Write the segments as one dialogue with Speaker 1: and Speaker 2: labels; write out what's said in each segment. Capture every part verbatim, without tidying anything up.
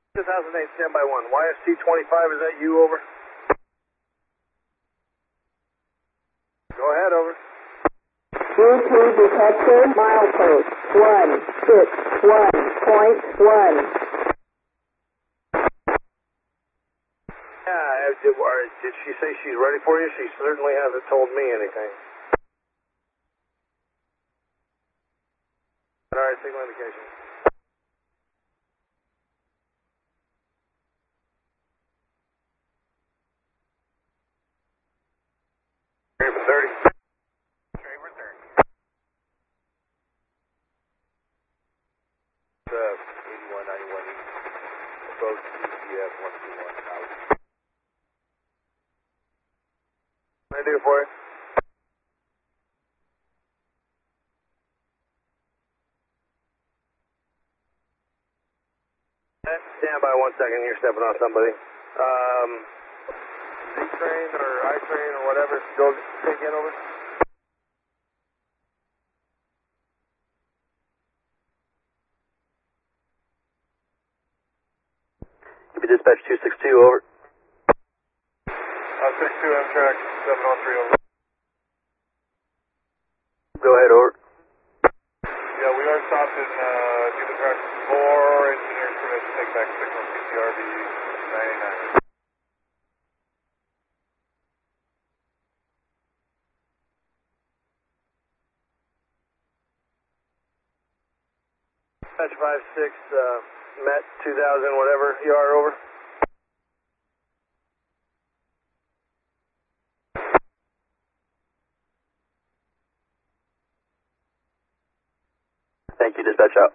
Speaker 1: two thousand eight, standby one. Y S T twenty-five, is that you, over? Go ahead, over.
Speaker 2: U T detected, milepost one six one point one.
Speaker 1: Yeah, did, did she say she's ready for you? She certainly hasn't told me anything. All right, signal indication. Traver thirty. Traver thirty. Uh, eighty-one ninety-one east. Approach C C F one two one out. What can I do for you? Stand by one second, you're stepping on somebody. Um, Z-Train or I-Train or whatever, go take in, over. Give me dispatch two six two, over. Uh, six two, M-Track, seven one three, over. Go ahead, over.
Speaker 3: Yeah, we are stopped in uh, Giga Track four, engineers permission, take back signal C C R B ninety-nine.
Speaker 1: Dispatch five six, uh, Met two thousand, whatever you are, over. Thank you, dispatch out.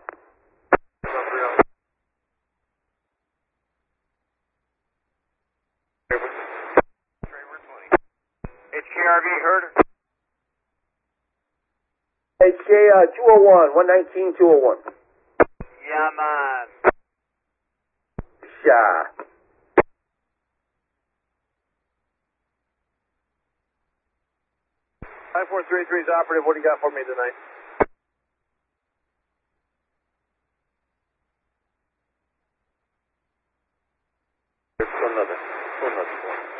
Speaker 3: H K R V, heard?
Speaker 1: H K uh, two oh one, one nineteen, two oh one.
Speaker 3: Yeah, man.
Speaker 1: Yeah. five four three three is operative. What do you got for me tonight?
Speaker 3: There's another, another one.